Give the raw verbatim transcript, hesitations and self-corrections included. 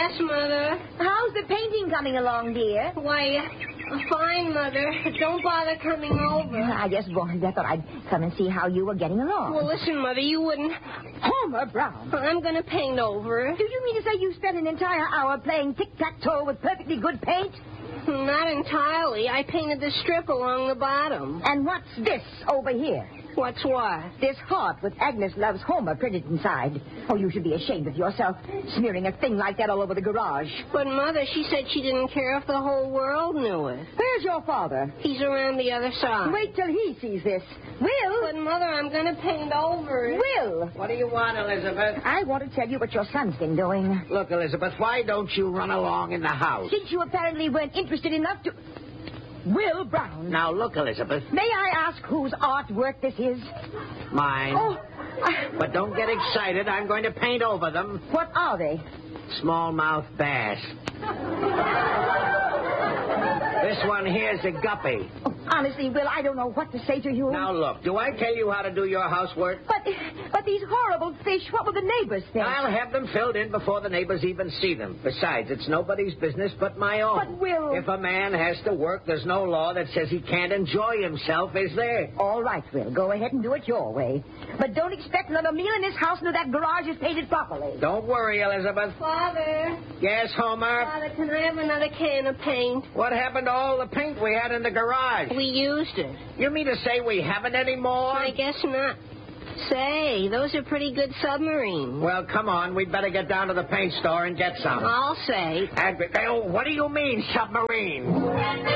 Yes, Mother. How's the painting coming along, dear? Why, uh, fine, Mother. Don't bother coming over. I just wanted, I thought I'd come and see how you were getting along. Well, listen, Mother, you wouldn't... Homer Brown. I'm going to paint over it. Do you mean to say you spent an entire hour playing tic-tac-toe with perfectly good paint? Not entirely. I painted the strip along the bottom. And what's this over here? What's what? This heart with Agnes Loves Homer printed inside. Oh, you should be ashamed of yourself, smearing a thing like that all over the garage. But, Mother, she said she didn't care if the whole world knew it. Where's your father? He's around the other side. Wait till he sees this. Will! But, Mother, I'm going to paint over it. Will! What do you want, Elizabeth? I want to tell you what your son's been doing. Look, Elizabeth, why don't you run along in the house? Since you apparently weren't interested enough to... Will Brown. Now, look, Elizabeth. May I ask whose artwork this is? Mine. Oh, I... But don't get excited. I'm going to paint over them. What are they? Smallmouth bass. This one here's a guppy. Oh, honestly, Will, I don't know what to say to you. Now, look, do I tell you how to do your housework? But, but these horrible fish, what will the neighbors think? I'll have them filled in before the neighbors even see them. Besides, it's nobody's business but my own. But, Will... If a man has to work, there's no law that says he can't enjoy himself, is there? All right, Will, go ahead and do it your way. But don't expect another meal in this house until that garage is painted properly. Don't worry, Elizabeth. Father. Yes, Homer? Father, can I have another can of paint? What happened to all the paint we had in the garage? We used it. You mean to say we haven't any more? I guess not. Say, those are pretty good submarines. Well, come on. We'd better get down to the paint store and get some. I'll say. And, oh, what do you mean, submarine?